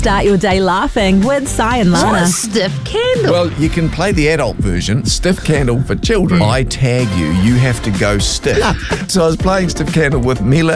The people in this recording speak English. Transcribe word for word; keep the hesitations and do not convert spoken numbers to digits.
Start your day laughing with Si and Lana. Stiff candle. Well, you can play the adult version, Stiff Candle for children. I tag you, you have to go stiff. So I was playing Stiff Candle with Mila